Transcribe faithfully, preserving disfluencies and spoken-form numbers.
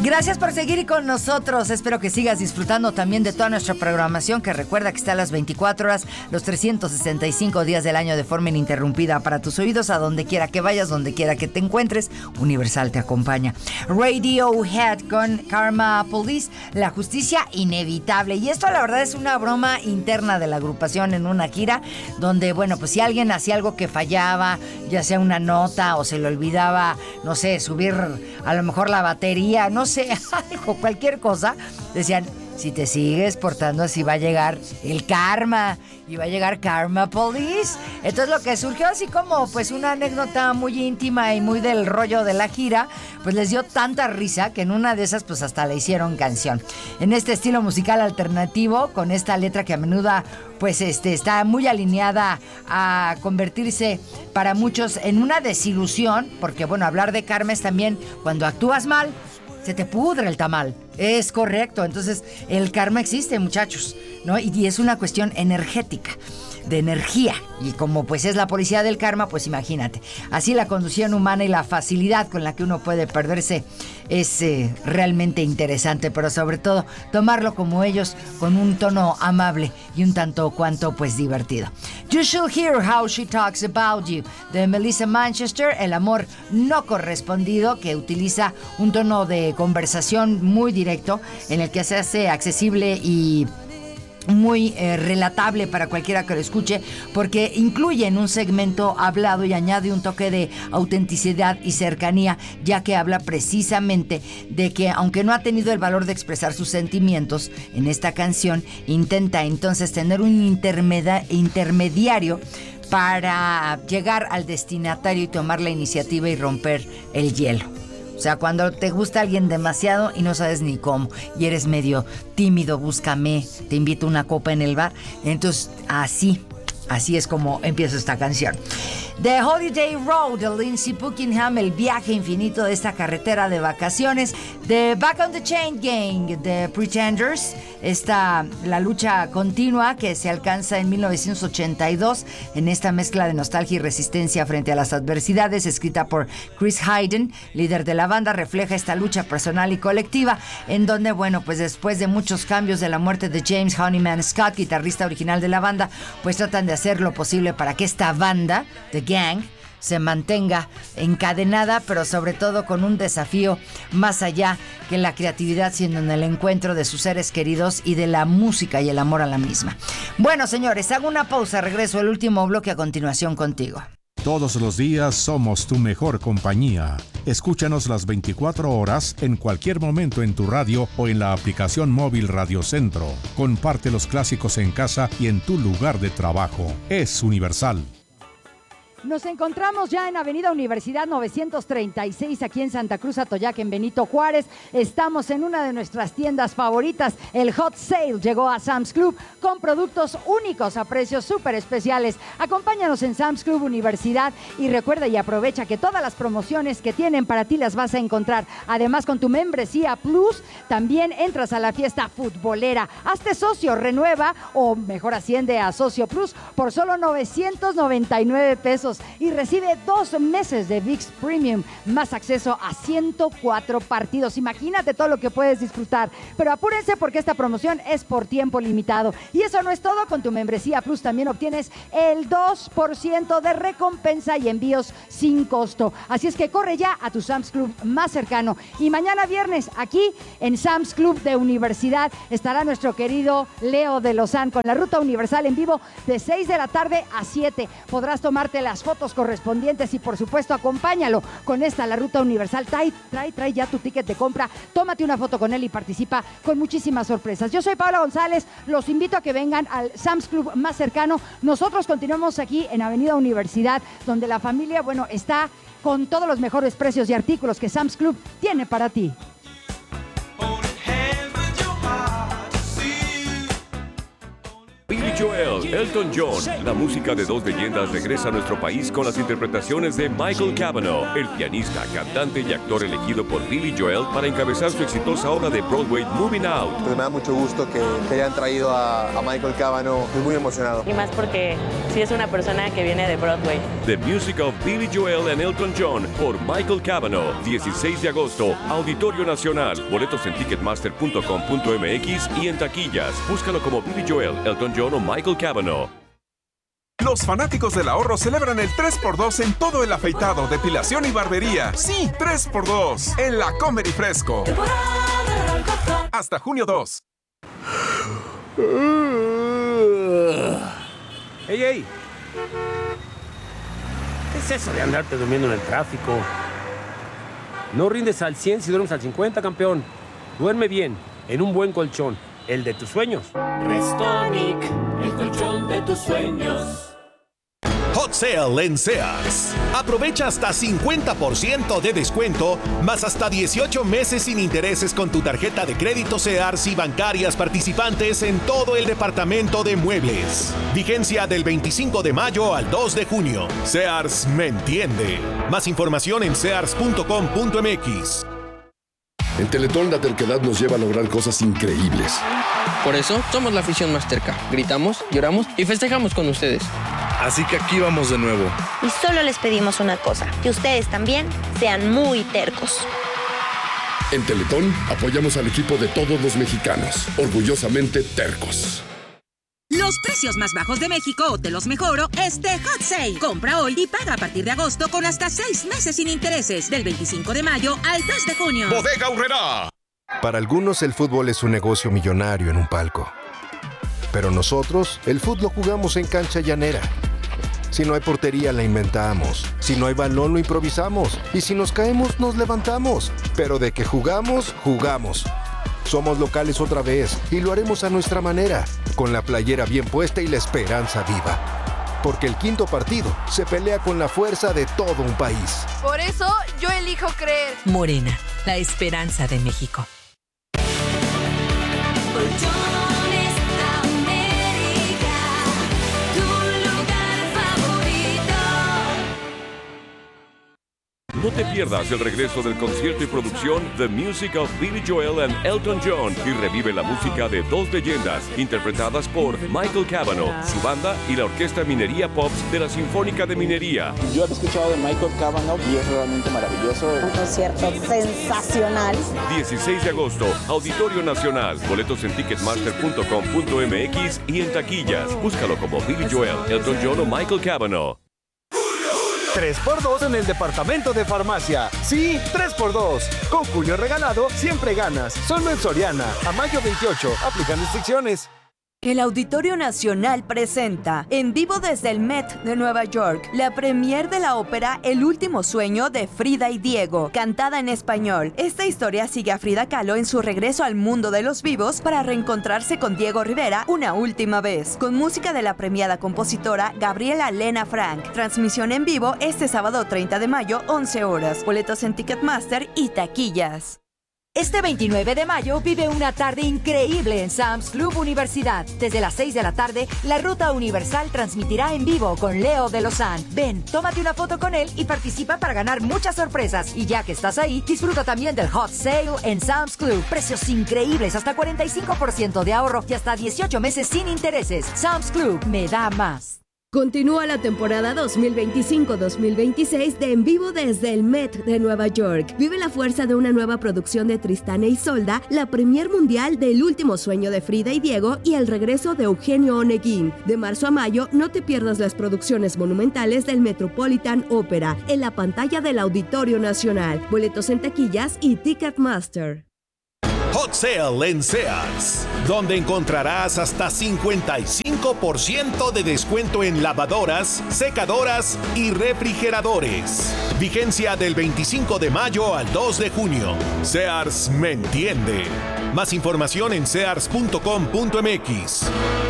Gracias por seguir con nosotros. Espero que sigas disfrutando también de toda nuestra programación, que recuerda que está a las veinticuatro horas, los trescientos sesenta y cinco días del año de forma ininterrumpida para tus oídos, a donde quiera que vayas, donde quiera que te encuentres. Universal te acompaña. Radiohead con Karma Police, la justicia inevitable. Y esto la verdad es una broma interna de la agrupación en una gira, donde, bueno, pues si alguien hacía algo que fallaba, ya sea una nota o se le olvidaba, no sé, subir a lo mejor la batería, no sé, algo, cualquier cosa, decían, si te sigues portando así va a llegar el karma, y va a llegar Karma Police. Entonces lo que surgió así como pues una anécdota muy íntima y muy del rollo de la gira, pues les dio tanta risa que en una de esas pues hasta le hicieron canción. En este estilo musical alternativo, con esta letra que a menudo pues este, está muy alineada a convertirse para muchos en una desilusión, porque bueno, hablar de karma es también cuando actúas mal, se te pudre el tamal. Es correcto. Entonces, el karma existe, muchachos, ¿no? Y, y es una cuestión energética, de energía. Y como pues es la policía del karma, pues imagínate. Así la conducción humana y la facilidad con la que uno puede perderse es eh, realmente interesante. Pero sobre todo, tomarlo como ellos, con un tono amable y un tanto cuanto pues divertido. You Should Hear How She Talks About You, de Melissa Manchester, el amor no correspondido, que utiliza un tono de conversación muy directo, en el que se hace accesible y muy eh, relatable para cualquiera que lo escuche, porque incluye en un segmento hablado y añade un toque de autenticidad y cercanía, ya que habla precisamente de que aunque no ha tenido el valor de expresar sus sentimientos en esta canción, intenta entonces tener un intermedia- intermediario para llegar al destinatario y tomar la iniciativa y romper el hielo. O sea, cuando te gusta alguien demasiado y no sabes ni cómo, y eres medio tímido, búscame, te invito a una copa en el bar. Entonces, así, así es como empieza esta canción. The Holiday Road, de Lindsey Buckingham, el viaje infinito de esta carretera de vacaciones. The Back on the Chain Gang, de Pretenders, esta, la lucha continua que se alcanza en mil novecientos ochenta y dos, en esta mezcla de nostalgia y resistencia frente a las adversidades, escrita por Chris Hayden, líder de la banda, refleja esta lucha personal y colectiva, en donde, bueno, pues después de muchos cambios de la muerte de James Honeyman Scott, guitarrista original de la banda, pues tratan de hacer lo posible para que esta banda, The Gang, se mantenga encadenada, pero sobre todo con un desafío más allá que la creatividad, siendo en el encuentro de sus seres queridos y de la música y el amor a la misma. Bueno, señores, hago una pausa, regreso al último bloque a continuación contigo. Todos los días somos tu mejor compañía. Escúchanos las veinticuatro horas en cualquier momento en tu radio o en la aplicación móvil Radio Centro. Comparte los clásicos en casa y en tu lugar de trabajo. Es Universal. Nos encontramos ya en Avenida Universidad novecientos treinta y seis, aquí en Santa Cruz Atoyac, en Benito Juárez. Estamos en una de nuestras tiendas favoritas. El Hot Sale llegó a Sam's Club con productos únicos a precios súper especiales. Acompáñanos en Sam's Club Universidad y recuerda y aprovecha que todas las promociones que tienen para ti las vas a encontrar. Además, con tu membresía Plus, también entras a la fiesta futbolera. Hazte socio, renueva o mejor asciende a Socio Plus por solo novecientos noventa y nueve pesos. Y recibe dos meses de V I X Premium, más acceso a ciento cuatro partidos. Imagínate todo lo que puedes disfrutar. Pero apúrense porque esta promoción es por tiempo limitado. Y eso no es todo. Con tu membresía Plus también obtienes el dos por ciento de recompensa y envíos sin costo. Así es que corre ya a tu Sam's Club más cercano. Y mañana viernes, aquí en Sam's Club de Universidad, estará nuestro querido Leo de Lozán con la Ruta Universal en vivo de seis de la tarde a siete. Podrás tomarte las fotos correspondientes y por supuesto acompáñalo con esta, la Ruta Universal. Trae, trae, trae ya tu ticket de compra, tómate una foto con él y participa con muchísimas sorpresas. Yo soy Paola González, los invito a que vengan al Sam's Club más cercano. Nosotros continuamos aquí en Avenida Universidad, donde la familia, bueno, está con todos los mejores precios y artículos que Sam's Club tiene para ti. Billy Joel, Elton John. La música de dos leyendas regresa a nuestro país con las interpretaciones de Michael Cavanaugh, el pianista, cantante y actor elegido por Billy Joel para encabezar su exitosa obra de Broadway Moving Out. Pues me da mucho gusto que, que hayan traído a, a Michael Cavanaugh. Estoy muy emocionado. Y más porque sí es una persona que viene de Broadway. The Music of Billy Joel and Elton John por Michael Cavanaugh, dieciséis de agosto, Auditorio Nacional. Boletos en ticketmaster punto com punto m x y en taquillas. Búscalo como Billy Joel, Elton John o Michael Cavanaugh. Los fanáticos del ahorro celebran el tres por dos en todo el afeitado, depilación y barbería. Sí, tres por dos en la Comer y Fresco. Hasta junio dos. ¡Ey, ey! ¿Qué es eso de andarte durmiendo en el tráfico? No rindes al cien si duermes al cincuenta, campeón. Duerme bien, en un buen colchón, el de tus sueños. Restonic, el colchón de tus sueños. Hot Sale en Sears. Aprovecha hasta cincuenta por ciento de descuento, más hasta dieciocho meses sin intereses con tu tarjeta de crédito Sears y bancarias participantes en todo el departamento de muebles. Vigencia del veinticinco de mayo al dos de junio. Sears me entiende. Más información en sears punto com punto m x. En Teletón la terquedad nos lleva a lograr cosas increíbles. Por eso somos la afición más terca. Gritamos, lloramos y festejamos con ustedes. Así que aquí vamos de nuevo. Y solo les pedimos una cosa, que ustedes también sean muy tercos. En Teletón apoyamos al equipo de todos los mexicanos, orgullosamente tercos. Los precios más bajos de México te los mejoro este Hot Sale. Compra hoy y paga a partir de agosto con hasta seis meses sin intereses, del veinticinco de mayo al dos de junio. Bodega Aurrerá. Para algunos el fútbol es un negocio millonario en un palco. Pero nosotros, el fútbol lo jugamos en cancha llanera. Si no hay portería, la inventamos. Si no hay balón, lo improvisamos. Y si nos caemos, nos levantamos. Pero de que jugamos, jugamos. Somos locales otra vez y lo haremos a nuestra manera, con la playera bien puesta y la esperanza viva. Porque el quinto partido se pelea con la fuerza de todo un país. Por eso yo elijo creer. Morena, la esperanza de México. No te pierdas el regreso del concierto y producción The Music of Billy Joel and Elton John y revive la música de dos leyendas interpretadas por Michael Cavanaugh, su banda y la Orquesta Minería Pops de la Sinfónica de Minería. Yo he escuchado de Michael Cavanaugh y es realmente maravilloso. Un concierto sensacional. dieciséis de agosto, Auditorio Nacional. Boletos en ticketmaster punto com punto m x y en taquillas. Búscalo como Billy Joel, Elton John o Michael Cavanaugh. tres por dos en el departamento de farmacia. Sí, tres por dos. Con Julio regalado, siempre ganas. Solo en Soriana. A mayo veintiocho. Aplican restricciones. El Auditorio Nacional presenta, en vivo desde el Met de Nueva York, la premier de la ópera El último sueño de Frida y Diego, cantada en español. Esta historia sigue a Frida Kahlo en su regreso al mundo de los vivos para reencontrarse con Diego Rivera una última vez, con música de la premiada compositora Gabriela Lena Frank. Transmisión en vivo este sábado treinta de mayo, once horas. Boletos en Ticketmaster y taquillas. Este veintinueve de mayo vive una tarde increíble en Sam's Club Universidad. Desde las seis de la tarde, la Ruta Universal transmitirá en vivo con Leo de Lozán. Ven, tómate una foto con él y participa para ganar muchas sorpresas. Y ya que estás ahí, disfruta también del Hot Sale en Sam's Club. Precios increíbles, hasta cuarenta y cinco por ciento de ahorro y hasta dieciocho meses sin intereses. Sam's Club, me da más. Continúa la temporada dos mil veinticinco dos mil veintiséis de En Vivo desde el Met de Nueva York. Vive la fuerza de una nueva producción de Tristán e Isolda, la premier mundial de El último sueño de Frida y Diego y el regreso de Eugenio Oneguín. De marzo a mayo, no te pierdas las producciones monumentales del Metropolitan Opera en la pantalla del Auditorio Nacional. Boletos en taquillas y Ticketmaster. Hot Sale en Sears, donde encontrarás hasta cincuenta y cinco por ciento de descuento en lavadoras, secadoras y refrigeradores. Vigencia del veinticinco de mayo al dos de junio. Sears me entiende. Más información en sears punto com punto m x.